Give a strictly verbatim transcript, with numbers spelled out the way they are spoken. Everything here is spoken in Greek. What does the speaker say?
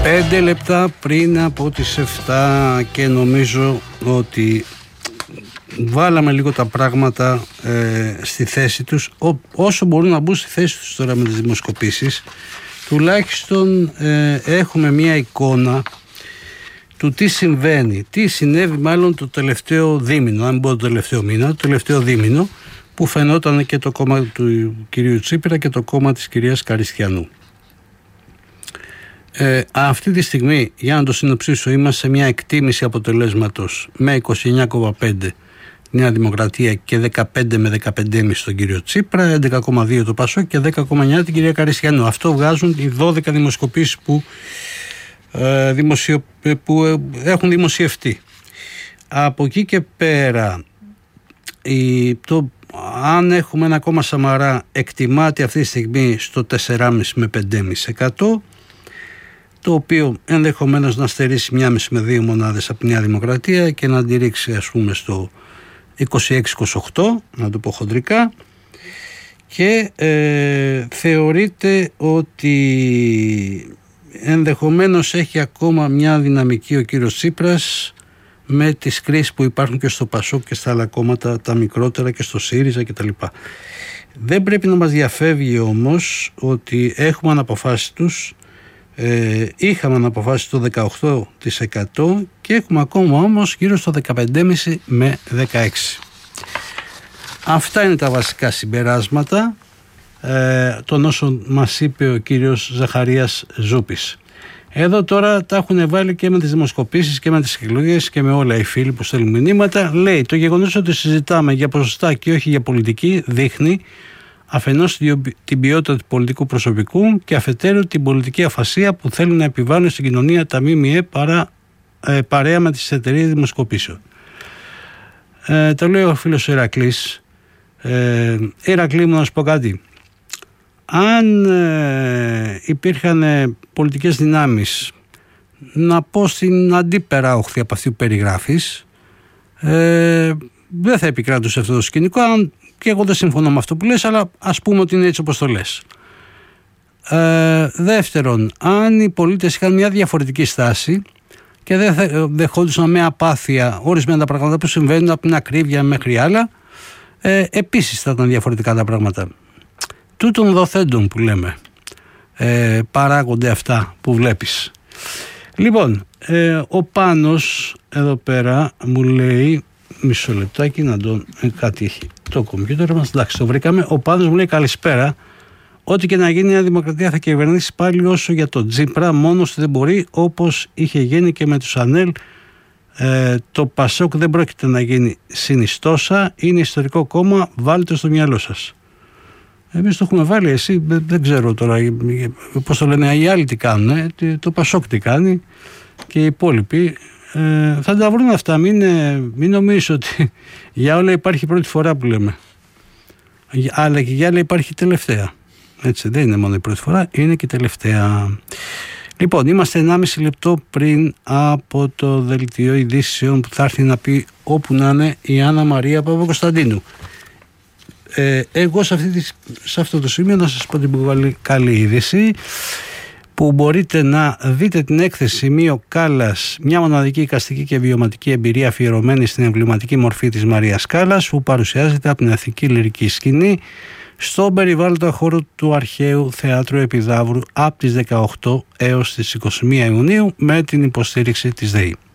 Πέντε λεπτά πριν από τις εφτά και νομίζω ότι βάλαμε λίγο τα πράγματα ε, στη θέση τους, Ό, όσο μπορούν να μπουν στη θέση τους τώρα με τις δημοσκοπήσεις. Τουλάχιστον ε, έχουμε μια εικόνα του τι συμβαίνει, τι συνέβη μάλλον το τελευταίο δίμηνο, αν μπορώ το τελευταίο μήνα, το τελευταίο δίμηνο, που φαινόταν και το κόμμα του κυρίου Τσίπρα και το κόμμα της κυρίας Καριστιανού. Ε, αυτή τη στιγμή, για να το συνοψίσω, είμαστε σε μια εκτίμηση αποτελέσματος με είκοσι εννιά κόμμα πέντε Νέα Δημοκρατία και δεκαπέντε με δεκαπέντε κόμμα πέντε στον κύριο Τσίπρα, έντεκα κόμμα δύο το Πασόκ και δέκα κόμμα εννιά την κυρία Καριστιανού. Αυτό βγάζουν οι δώδεκα δημοσκοπήσεις που, ε, δημοσιο, που ε, έχουν δημοσιευτεί. Από εκεί και πέρα, η, το, αν έχουμε ένα κόμμα Σαμαρά, εκτιμάται αυτή τη στιγμή στο τέσσερα κόμμα πέντε με πέντε κόμμα πέντε τοις εκατό, το οποίο ενδεχομένως να στερήσει μία μισή με δύο μονάδες από τη Νέα Δημοκρατία και να τη ρίξει, ας πούμε, στο είκοσι έξι είκοσι οκτώ, να το πω χοντρικά, και ε, θεωρείται ότι ενδεχομένως έχει ακόμα μια δυναμική ο κύριος Τσίπρας με τις κρίσεις που υπάρχουν και στο Πασόκ και στα άλλα κόμματα τα μικρότερα και στο ΣΥΡΙΖΑ κτλ. Δεν πρέπει να μας διαφεύγει όμως ότι έχουμε αναποφάσεις τους. Ε, είχαμε αναποφάσεις το δεκαοκτώ τοις εκατό και έχουμε ακόμα όμως γύρω στο δεκαπέντε κόμμα πέντε με δεκαέξι. Αυτά είναι τα βασικά συμπεράσματα ε, των όσων μας είπε ο κύριος Ζαχαρίας Ζούπης. Εδώ τώρα τα έχουν βάλει και με τις δημοσκοπήσεις και με τις εκλογές και με όλα οι φίλοι που στέλνουν μηνύματα. Λέει, το γεγονός ότι συζητάμε για ποσοστά και όχι για πολιτική δείχνει αφενός την ποιότητα του πολιτικού προσωπικού και αφετέρου την πολιτική αφασία που θέλουν να επιβάλλουν στην κοινωνία τα ΜΜΕ παρά, ε, παρέα με τις εταιρείες δημοσκοπήσεων. Ε, το λέει ο φίλος Ηρακλής. Ε, Ηρακλή μου, να σου πω κάτι. Αν ε, υπήρχαν ε, πολιτικές δυνάμεις, να πω στην αντίπερα όχθη από αυτή που περιγράφεις, ε, δεν θα επικράτησε αυτό το σκηνικό, και εγώ δεν συμφωνώ με αυτό που λες, αλλά ας πούμε ότι είναι έτσι όπως το λες. Ε, δεύτερον, αν οι πολίτες είχαν μια διαφορετική στάση και δεν δεχόντουσαν με απάθεια ορισμένα τα πράγματα που συμβαίνουν από την ακρίβεια μέχρι άλλα, ε, επίσης θα ήταν διαφορετικά τα πράγματα. Τούτων δοθέντων που λέμε, ε, παράγονται αυτά που βλέπεις. Λοιπόν, ε, ο Πάνος εδώ πέρα μου λέει, μισό λεπτάκι να τον, ε, κάτι έχει το κομπιούτερ μας, εντάξει, το βρήκαμε. Ο Πάνος μου λέει, καλησπέρα, ό,τι και να γίνει η Νέα Δημοκρατία θα κυβερνήσει πάλι όσο για τον Τσίπρα, μόνος δεν μπορεί, όπως είχε γίνει και με τους ΑΝΕΛ. Ε, το Πασόκ δεν πρόκειται να γίνει συνιστόσα, είναι ιστορικό κόμμα, βάλτε το στο μυαλό σας. Εμείς το έχουμε βάλει, εσύ δεν, δεν ξέρω τώρα πώς το λένε οι άλλοι τι κάνουν, ε, το Πασόκ τι κάνει και οι υπόλοιποι. Ε, θα τα βρουν αυτά, μην, μην νομίζεις ότι για όλα υπάρχει πρώτη φορά που λέμε, αλλά και για άλλα υπάρχει τελευταία. Έτσι, δεν είναι μόνο η πρώτη φορά, είναι και η τελευταία. Λοιπόν, είμαστε ενάμιση λεπτό πριν από το δελτίο ειδήσεων που θα έρθει να πει όπου να είναι η Άννα Μαρία Παπακοσταντίνου. Ε, εγώ σε, αυτή τη, σε αυτό το σημείο να σας πω την πολύ καλή είδηση, που μπορείτε να δείτε την έκθεση Μίο Κάλλας, μια μοναδική εικαστική και βιωματική εμπειρία αφιερωμένη στην εμβληματική μορφή της Μαρίας Κάλλας, που παρουσιάζεται από την Εθνική Λυρική Σκηνή στον περιβάλλοντα χώρο του Αρχαίου Θεάτρου Επιδαύρου από τις δεκαοκτώ έως τις είκοσι μία Ιουνίου με την υποστήριξη της ΔΕΗ.